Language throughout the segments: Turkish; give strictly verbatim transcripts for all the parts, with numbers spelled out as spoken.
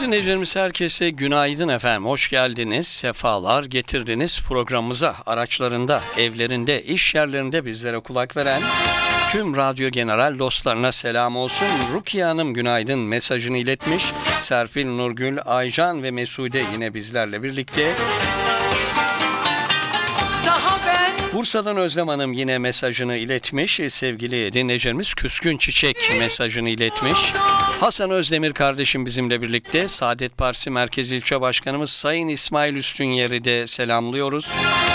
dinleyicilerimiz herkese günaydın efendim. Hoş geldiniz, sefalar getirdiniz programımıza. Araçlarında, evlerinde, iş yerlerinde bizlere kulak veren tüm Radyo General dostlarına selam olsun. Rukiye Hanım günaydın mesajını iletmiş. Serpil, Nurgül, Aycan ve Mesude yine bizlerle birlikte. Bursa'dan Özlem Hanım yine mesajını iletmiş. Sevgili dinleyicilerimiz Küskün Çiçek mesajını iletmiş. Hasan Özdemir kardeşim bizimle birlikte. Saadet Partisi Merkez İlçe Başkanımız Sayın İsmail Üstünyer'i de selamlıyoruz.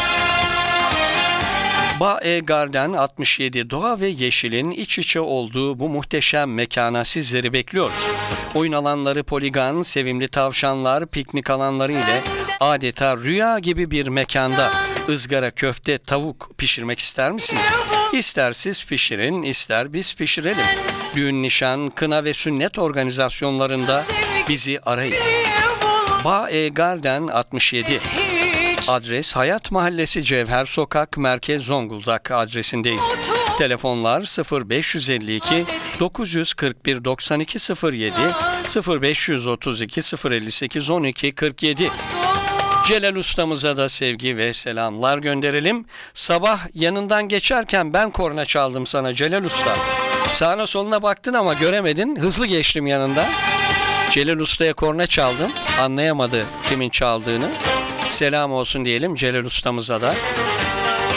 Ba-e Garden altmış yedi doğa ve yeşilin iç içe olduğu bu muhteşem mekana sizleri bekliyoruz. Oyun alanları, poligon, sevimli tavşanlar, piknik alanları ile adeta rüya gibi bir mekanda ızgara, köfte, tavuk pişirmek ister misiniz? İster siz pişirin, ister biz pişirelim. Düğün, nişan, kına ve sünnet organizasyonlarında bizi arayın. Ba-e Garden altmış yedi. Adres Hayat Mahallesi, Cevher Sokak, Merkez Zonguldak adresindeyiz. Telefonlar sıfır beş yüz elli iki dokuz kırk bir doksan iki sıfır yedi, sıfır beş yüz otuz iki sıfır elli sekiz on iki kırk yedi. Celal Ustamıza da sevgi ve selamlar gönderelim. Sabah yanından geçerken ben korna çaldım sana Celal Usta. Sağına soluna baktın ama göremedin. Hızlı geçtim yanında. Celal Usta'ya korna çaldım. Anlayamadı kimin çaldığını. Selam olsun diyelim Celal Ustamıza da.